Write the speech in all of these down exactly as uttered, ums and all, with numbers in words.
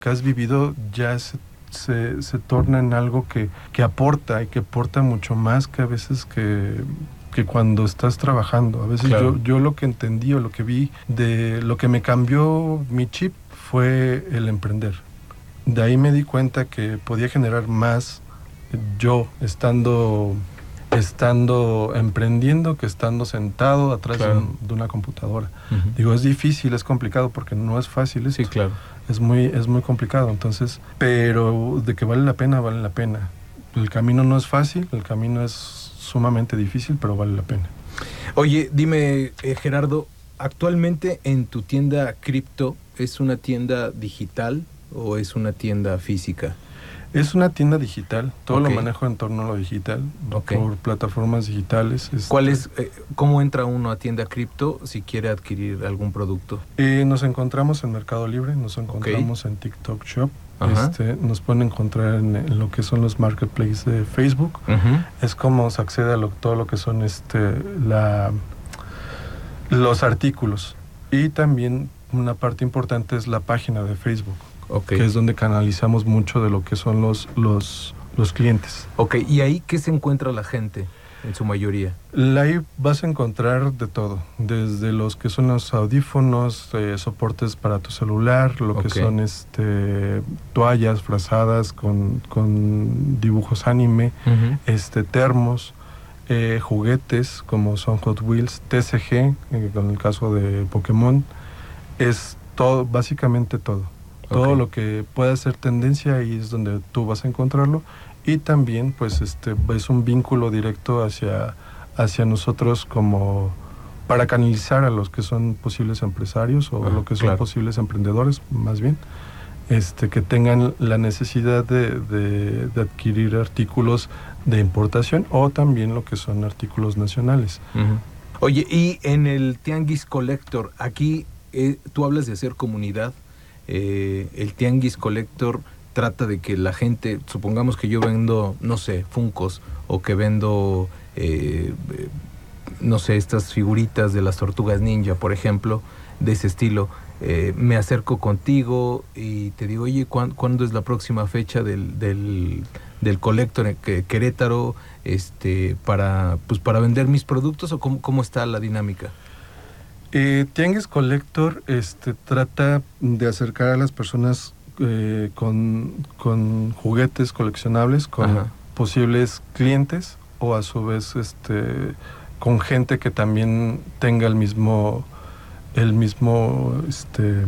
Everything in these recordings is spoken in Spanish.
que has vivido ya se, se, se torna en algo que, que aporta y que aporta mucho más que a veces que, que cuando estás trabajando. A veces Claro. yo, yo lo que entendí o lo que vi de lo que me cambió mi chip fue el emprender. De ahí me di cuenta que podía generar más yo estando, estando emprendiendo que estando sentado atrás Claro. de, un, de una computadora. Uh-huh. Digo, es difícil, es complicado porque no es fácil esto. Sí, claro. Es muy, es muy complicado, entonces, pero de que vale la pena, vale la pena. El camino no es fácil, el camino es sumamente difícil, pero vale la pena. Oye, dime, eh, Gerardo, actualmente en tu tienda cripto, ¿es una tienda digital o es una tienda física? Es una tienda digital, todo okay. lo manejo en torno a lo digital, okay. por plataformas digitales. Este, ¿Cuál es, eh, cómo entra uno a tienda cripto si quiere adquirir algún producto? Eh, nos encontramos en Mercado Libre, nos encontramos okay. en TikTok Shop, este, nos pueden encontrar en, en lo que son los marketplaces de Facebook. Uh-huh. Es como se accede a lo, todo lo que son este, la, los artículos. Y también una parte importante es la página de Facebook. Okay. Que es donde canalizamos mucho de lo que son los, los, los clientes. Ok, ¿y ahí qué se encuentra la gente en su mayoría? Ahí vas a encontrar de todo, desde los que son los audífonos, eh, soportes para tu celular, lo okay. que son este toallas, frazadas con, con dibujos anime, uh-huh. este termos, eh, juguetes como son Hot Wheels, T C G, eh, con el caso de Pokémon, es todo, básicamente todo. Todo okay. lo que pueda ser tendencia, ahí es donde tú vas a encontrarlo. Y también, pues, este es un vínculo directo hacia, hacia nosotros como para canalizar a los que son posibles empresarios o ah, lo que son claro. posibles emprendedores, más bien, este que tengan la necesidad de, de, de adquirir artículos de importación o también lo que son artículos nacionales. Uh-huh. Oye, y en el Tianguis Collector, aquí eh, tú hablas de hacer comunidad. Eh, el Tianguis Collector trata de que la gente, supongamos que yo vendo, no sé, Funkos, o que vendo, eh, eh, no sé, estas figuritas de las Tortugas Ninja, por ejemplo, de ese estilo, eh, me acerco contigo y te digo, oye, ¿cuándo, ¿cuándo es la próxima fecha del, del, del Collector en Querétaro este, para, pues, para vender mis productos, o cómo, cómo está la dinámica? Eh, Tianguis Collector este, trata de acercar a las personas eh, con, con juguetes coleccionables, con Ajá. posibles clientes o a su vez este, con gente que también tenga el mismo el mismo este,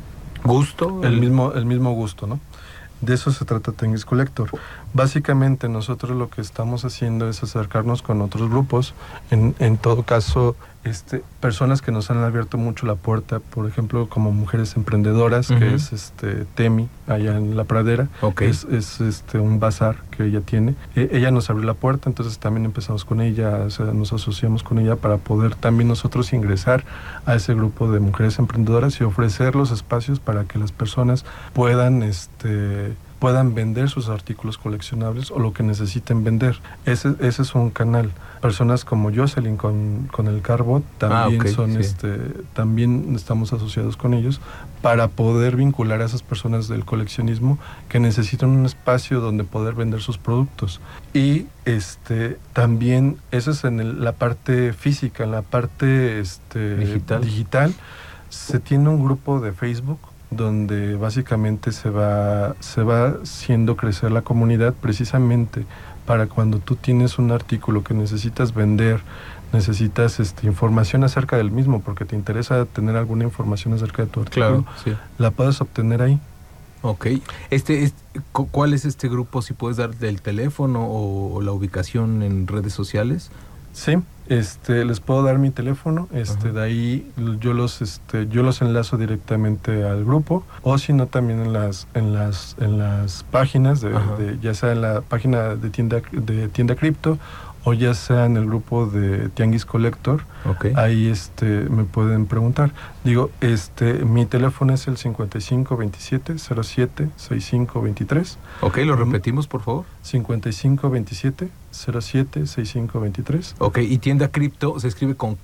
gusto, el, el mismo el mismo gusto, ¿no? De eso se trata Tianguis Collector. Básicamente nosotros lo que estamos haciendo es acercarnos con otros grupos, en, en todo caso este, personas que nos han abierto mucho la puerta, por ejemplo como Mujeres Emprendedoras, uh-huh. que es este Temi, allá en La Pradera, okay. es, es este, un bazar que ella tiene. E- ella nos abrió la puerta, entonces también empezamos con ella, o sea, nos asociamos con ella para poder también nosotros ingresar a ese grupo de Mujeres Emprendedoras y ofrecer los espacios para que las personas puedan este puedan vender sus artículos coleccionables o lo que necesiten vender. Ese, ese es un canal. Personas como Jocelyn con, con el Carbot también ah, okay, son sí. este, también estamos asociados con ellos para poder vincular a esas personas del coleccionismo que necesitan un espacio donde poder vender sus productos. Y este también, eso es en el, la parte física, en la parte este, digital. digital, se tiene un grupo de Facebook donde básicamente se va, se va haciendo crecer la comunidad precisamente para cuando tú tienes un artículo que necesitas vender, necesitas este, información acerca del mismo, porque te interesa tener alguna información acerca de tu artículo, claro, sí. la puedes obtener ahí. Ok. Este, este, ¿cuál es este grupo? Si puedes dar el teléfono o, o la ubicación en redes sociales. Sí, este, les puedo dar mi teléfono, este, uh-huh. de ahí yo los, este, yo los enlazo directamente al grupo, o si no también en las, en las, en las páginas de, uh-huh. de, ya sea en la página de tienda, de tienda cripto, o ya sea en el grupo de Tianguis Collector, okay. ahí este, me pueden preguntar. Digo, este, mi teléfono es el cincuenta y cinco veintisiete cero siete sesenta y cinco veintitrés. Ok, ¿lo repetimos, por favor? cincuenta y cinco veintisiete cero siete sesenta y cinco veintitrés. Ok, y tienda cripto se escribe con K.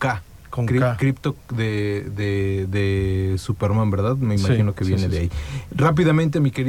Con Cri- K. Crypto de, de, de Superman, ¿verdad? Me imagino Sí, que sí, viene sí, de sí. ahí. Rápidamente, mi querido